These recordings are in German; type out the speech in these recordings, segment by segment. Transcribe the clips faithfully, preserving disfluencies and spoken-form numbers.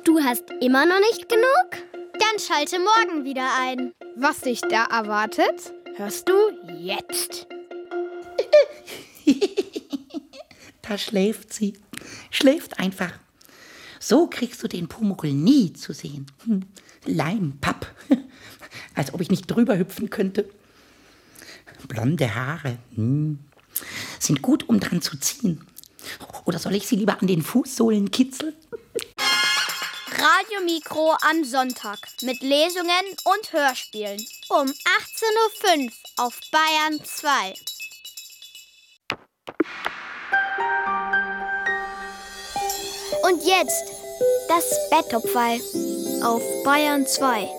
Du hast immer noch nicht genug? Dann schalte morgen wieder ein. Was dich da erwartet, hörst du jetzt. Da schläft sie. Schläft einfach. So kriegst du den Pumuckl nie zu sehen. Hm. Leimpapp. Als ob ich nicht drüber hüpfen könnte. Blonde Haare. Hm. Sind gut, um dran zu ziehen. Oder soll ich sie lieber an den Fußsohlen kitzeln? Radiomikro am Sonntag mit Lesungen und Hörspielen. Um achtzehn Uhr fünf auf Bayern zwei. Und jetzt das Betthupferl auf Bayern zwei.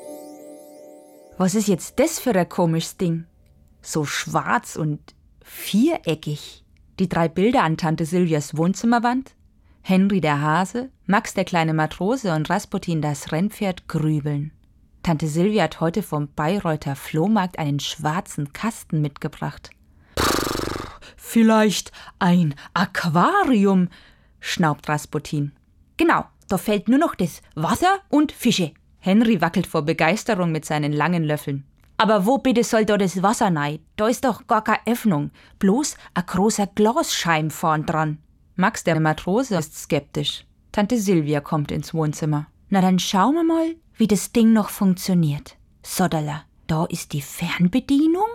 Was ist jetzt das für ein komisches Ding? So schwarz und viereckig. Die drei Bilder an Tante Silvias Wohnzimmerwand. Henry der Hase, Max der kleine Matrose und Rasputin das Rennpferd grübeln. Tante Silvia hat heute vom Bayreuther Flohmarkt einen schwarzen Kasten mitgebracht. Pff, vielleicht ein Aquarium, schnaubt Rasputin. Genau, da fehlt nur noch das Wasser und Fische. Henry wackelt vor Begeisterung mit seinen langen Löffeln. Aber wo bitte soll da das Wasser rein? Da ist doch gar keine Öffnung, bloß ein großer Glasscheiben vorn dran. Max, der Matrose, ist skeptisch. Tante Silvia kommt ins Wohnzimmer. Na dann schauen wir mal, wie das Ding noch funktioniert. Sodala, da ist die Fernbedienung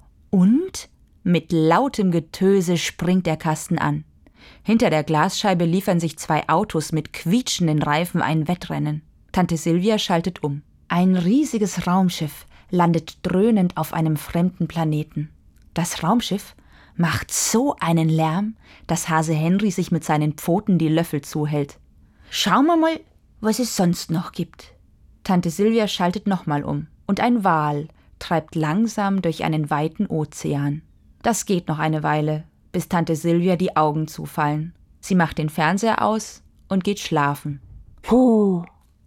und mit lautem Getöse springt der Kasten an. Hinter der Glasscheibe liefern sich zwei Autos mit quietschenden Reifen ein Wettrennen. Tante Silvia schaltet um. Ein riesiges Raumschiff landet dröhnend auf einem fremden Planeten. Das Raumschiff macht so einen Lärm, dass Hase Henry sich mit seinen Pfoten die Löffel zuhält. Schauen wir mal, was es sonst noch gibt. Tante Silvia schaltet nochmal um und ein Wal treibt langsam durch einen weiten Ozean. Das geht noch eine Weile, bis Tante Silvia die Augen zufallen. Sie macht den Fernseher aus und geht schlafen. Puh,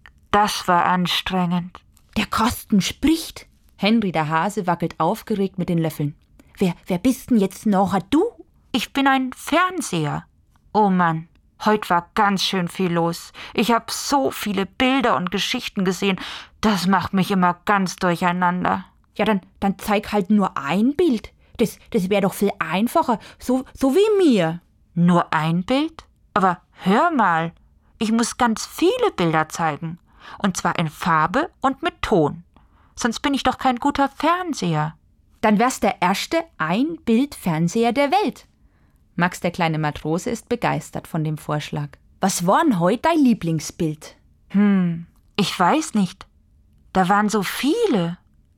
das war anstrengend. Der Kasten spricht. Henry der Hase wackelt aufgeregt mit den Löffeln. Wer, wer bist denn jetzt noch? Du? Ich bin ein Fernseher. Oh Mann, heute war ganz schön viel los. Ich habe so viele Bilder und Geschichten gesehen. Das macht mich immer ganz durcheinander. Ja, dann, dann zeig halt nur ein Bild. Das, das wäre doch viel einfacher, so, so wie mir. Nur ein Bild? Aber hör mal, ich muss ganz viele Bilder zeigen. Und zwar in Farbe und mit Ton. Sonst bin ich doch kein guter Fernseher. Dann wär's der erste Ein-Bild-Fernseher der Welt. Max, der kleine Matrose, ist begeistert von dem Vorschlag. Was war denn heute dein Lieblingsbild? Hm, ich weiß nicht. Da waren so viele.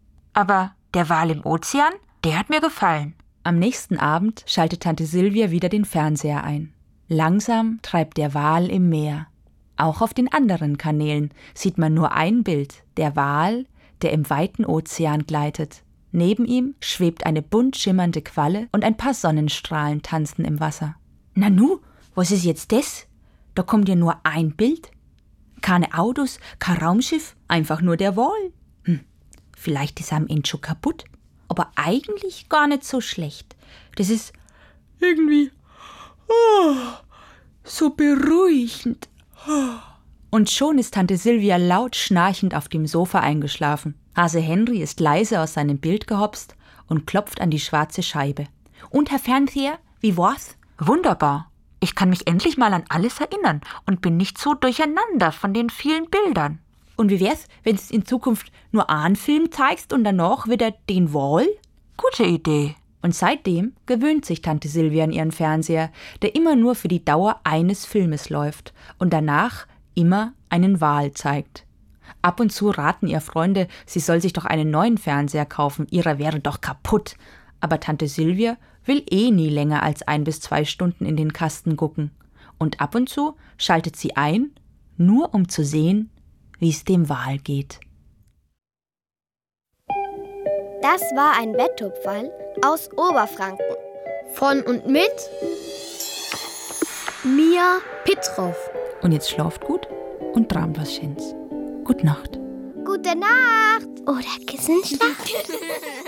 Aber der Wal im Ozean, der hat mir gefallen. Am nächsten Abend schaltet Tante Silvia wieder den Fernseher ein. Langsam treibt der Wal im Meer. Auch auf den anderen Kanälen sieht man nur ein Bild, der Wal, der im weiten Ozean gleitet. Neben ihm schwebt eine bunt schimmernde Qualle und ein paar Sonnenstrahlen tanzen im Wasser. Nanu, was ist jetzt das? Da kommt ja nur ein Bild. Keine Autos, kein Raumschiff, einfach nur der Wal. Hm, vielleicht ist er am Ende schon kaputt, aber eigentlich gar nicht so schlecht. Das ist irgendwie oh, so beruhigend. Und schon ist Tante Silvia laut schnarchend auf dem Sofa eingeschlafen. Hase Henry ist leise aus seinem Bild gehopst und klopft an die schwarze Scheibe. Und Herr Fernseher, wie war's? Wunderbar. Ich kann mich endlich mal an alles erinnern und bin nicht so durcheinander von den vielen Bildern. Und wie wär's, wenn du in Zukunft nur einen Film zeigst und danach wieder den Wal? Gute Idee. Und seitdem gewöhnt sich Tante Silvia an ihren Fernseher, der immer nur für die Dauer eines Filmes läuft und danach immer einen Wal zeigt. Ab und zu raten ihr Freunde, sie soll sich doch einen neuen Fernseher kaufen, ihrer wäre doch kaputt. Aber Tante Silvia will eh nie länger als ein bis zwei Stunden in den Kasten gucken. Und ab und zu schaltet sie ein, nur um zu sehen, wie es dem Wal geht. Das war ein Betthupferl aus Oberfranken. Von und mit Mia Pitrow. Und jetzt schlaft gut und träumt was Schönes. Gute Nacht. Gute Nacht. Oder Kissenschlacht.